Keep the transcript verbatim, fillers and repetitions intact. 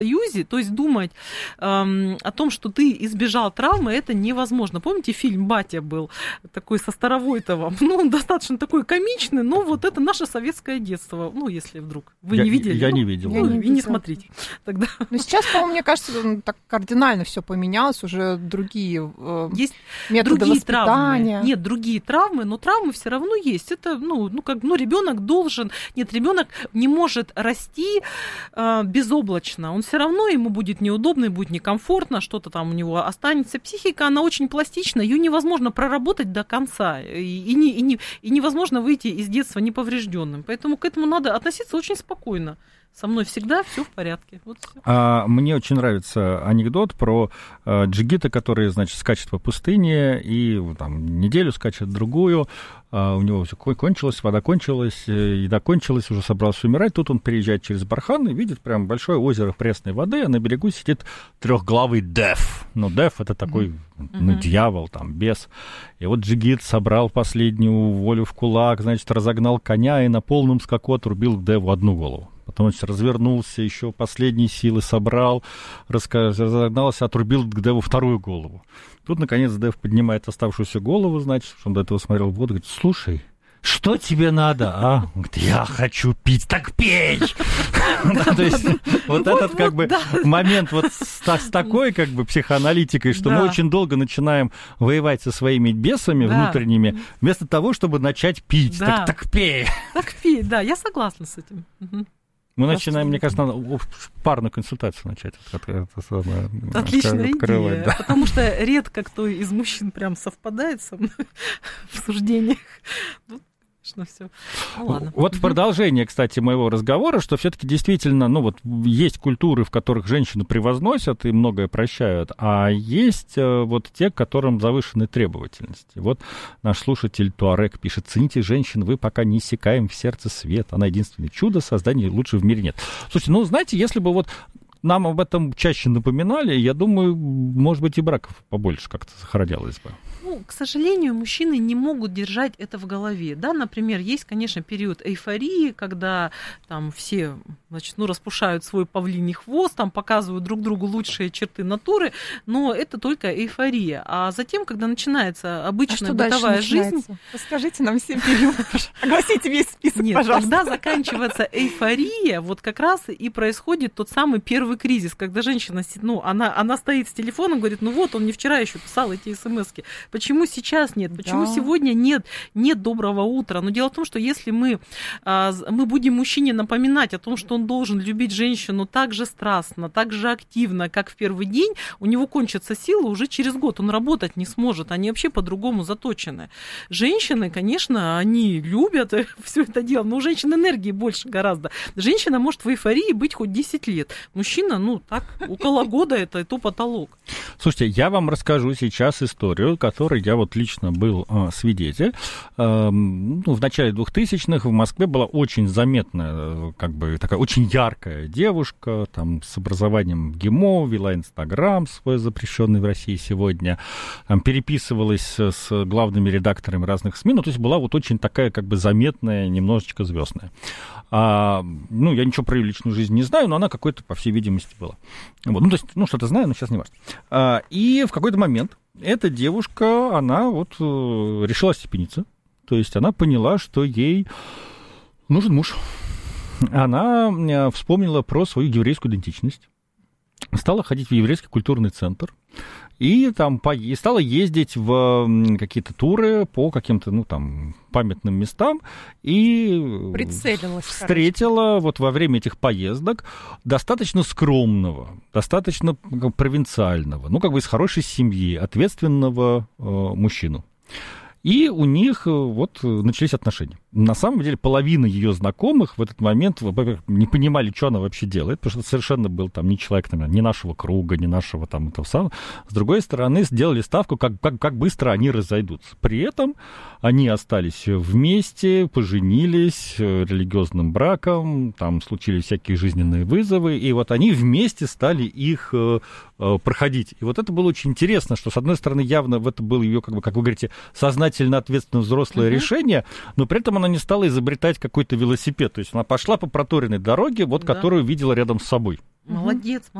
Союзе, то есть думать эм, о том, что ты избежал травмы, это невозможно. Помните, фильм «Батя» был такой со Старовойтовым? Ну, он достаточно такой комичный, но вот это наше советское детство. Ну, если вдруг вы я, не видели. Я ну, не видел. Ну, да. и не смотрите. Тогда... Но сейчас, по-моему, мне кажется, так кардинально все поменялось, уже другие э, есть методы другие воспитания. Травмы. Нет, другие травмы, но травмы все равно есть. Это, ну, ну как, ну, ребенок должен... Нет, ребенок не может расти э, безоблачно. Он все равно ему будет неудобно, будет некомфортно, что-то там у него останется. Психика, она очень пластична, ее невозможно проработать до конца, и, и, не, и, не, и невозможно выйти из детства неповрежденным. Поэтому к этому надо относиться очень спокойно. Со мной всегда все в порядке. Вот всё. А, мне очень нравится анекдот про а, джигита, который, значит, скачет по пустыне и там неделю скачет другую. А, у него все кончилось, вода кончилась, еда кончилась, уже собрался умирать. Тут он переезжает через бархан и видит прям большое озеро пресной воды, а на берегу сидит трехглавый дев. Ну, дев — это такой, mm-hmm. ну, дьявол, там, бес. И вот джигит собрал последнюю волю в кулак, значит, разогнал коня и на полном скаку отрубил деву одну голову. Потом он развернулся, еще последние силы собрал, разогнался, отрубил к деву вторую голову. Тут, наконец, дев поднимает оставшуюся голову, значит, что он до этого смотрел в воду, говорит: слушай, что тебе надо, а? Он говорит: я хочу пить, так пей! То есть вот этот как бы момент вот с такой как бы психоаналитикой, что мы очень долго начинаем воевать со своими бесами внутренними, вместо того, чтобы начать пить. Так пей! Так пей, да, я согласна с этим. Мы начинаем, мне кажется, надо парную консультацию начать. Это самое, отличная идея, да. Потому что редко кто из мужчин прям совпадает со мной в суждениях. Ну, все. Ну, ладно. Вот в продолжение, кстати, моего разговора, что все-таки действительно, ну вот есть культуры, в которых женщину превозносят и многое прощают, а есть вот те, к которым завышены требовательности. Вот наш слушатель Туарек пишет: цените женщин, вы пока не иссякаем в сердце свет. Она единственное чудо, создания лучше в мире нет. Слушайте, ну знаете, если бы вот нам об этом чаще напоминали, я думаю, может быть, и браков побольше как-то сохранялось бы. Ну, к сожалению, мужчины не могут держать это в голове. Да, например, есть, конечно, период эйфории, когда там все, значит, ну, распушают свой павлиний хвост, там показывают друг другу лучшие черты натуры, но это только эйфория. А затем, когда начинается обычная а бытовая жизнь... Расскажите нам все периоды, огласите весь список, Нет, пожалуйста. Когда заканчивается эйфория, вот как раз и происходит тот самый первый кризис, когда женщина, ну, она, она стоит с телефоном, говорит: ну вот, он мне вчера еще писал эти смски. Почему сейчас нет? Почему да. сегодня нет, нет доброго утра? Но дело в том, что если мы, мы будем мужчине напоминать о том, что он должен любить женщину так же страстно, так же активно, как в первый день, у него кончатся силы уже через год, он работать не сможет, они вообще по-другому заточены. Женщины, конечно, они любят все это дело, но у женщин энергии больше гораздо. Женщина может в эйфории быть хоть десять лет. Мужчина, ну, так, около года это и то потолок. Слушайте, я вам расскажу сейчас историю, которой я вот лично был э, свидетель. Э, ну, в начале двухтысячных в Москве была очень заметная, как бы такая очень яркая девушка, там, с образованием в ГИМО, вела Инстаграм свой, запрещенный в России сегодня, там, переписывалась с главными редакторами разных СМИ, ну, то есть была вот очень такая, как бы, заметная, немножечко звездная. А, ну, я ничего про ее личную жизнь не знаю, но она какой-то, по всей видимости, была. Вот. Ну, то есть, ну, что-то знаю, но сейчас не важно. А, и в какой-то момент эта девушка, она вот решила остепениться. То есть она поняла, что ей нужен муж. Она вспомнила про свою еврейскую идентичность. Стала ходить в еврейский культурный центр. И там по... и стала ездить в какие-то туры по каким-то, ну, там, памятным местам. И встретила вот во время этих поездок достаточно скромного, достаточно провинциального, ну, как бы из хорошей семьи, ответственного э, мужчину. И у них вот начались отношения. На самом деле половина ее знакомых в этот момент, во-первых, не понимали, что она вообще делает, потому что совершенно был там не человек, там, не нашего круга, не нашего там этого самого. С другой стороны, сделали ставку, как, как, как быстро они разойдутся. При этом они остались вместе, поженились религиозным браком, там случились всякие жизненные вызовы, и вот они вместе стали их проходить. И вот это было очень интересно, что, с одной стороны, явно в это было ее, как бы, как вы говорите, сознательно ответственное взрослое uh-huh. решение, но при этом она не стала изобретать какой-то велосипед. То есть она пошла по проторенной дороге, вот, да. которую видела рядом с собой. Молодец,